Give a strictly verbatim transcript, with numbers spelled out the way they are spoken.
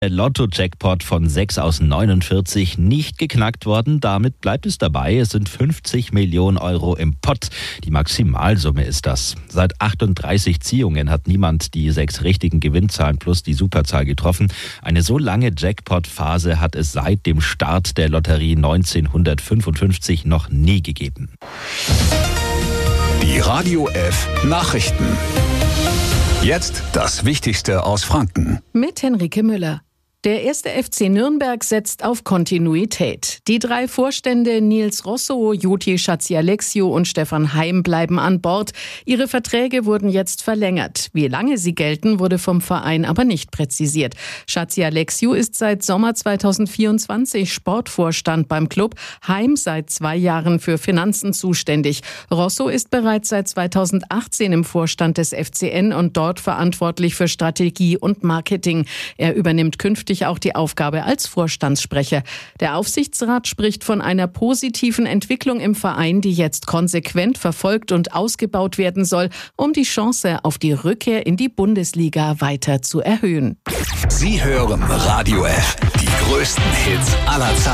Der Lotto-Jackpot von sechs aus neunundvierzig nicht geknackt worden. Damit bleibt es dabei. Es sind fünfzig Millionen Euro im Pott. Die Maximalsumme ist das. Seit achtunddreißig Ziehungen hat niemand die sechs richtigen Gewinnzahlen plus die Superzahl getroffen. Eine so lange Jackpot-Phase hat es seit dem Start der Lotterie neunzehnhundertfünfundfünfzig noch nie gegeben. Die Radio F Nachrichten. Jetzt das Wichtigste aus Franken. Mit Henrike Müller. Der erste F C Nürnberg setzt auf Kontinuität. Die drei Vorstände Nils Rosso, Joti Schatzialexio und Stefan Heim bleiben an Bord. Ihre Verträge wurden jetzt verlängert. Wie lange sie gelten, wurde vom Verein aber nicht präzisiert. Schatzialexio ist seit Sommer zweitausendvierundzwanzig Sportvorstand beim Club, Heim seit zwei Jahren für Finanzen zuständig. Rosso ist bereits seit zweitausendachtzehn im Vorstand des F C N und dort verantwortlich für Strategie und Marketing. Er übernimmt künftig auch die Aufgabe als Vorstandssprecher. Der Aufsichtsrat spricht von einer positiven Entwicklung im Verein, die jetzt konsequent verfolgt und ausgebaut werden soll, um die Chance auf die Rückkehr in die Bundesliga weiter zu erhöhen. Sie hören Radio F, die größten Hits aller Zeiten.